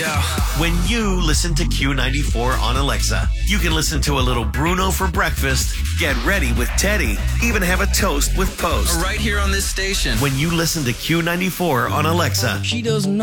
Yeah. When you listen to Q94 on Alexa, you can listen to a little Bruno for breakfast, get ready with Teddy, even have a toast with Post. Right here on this station. When you listen to Q94 on Alexa, She doesn't know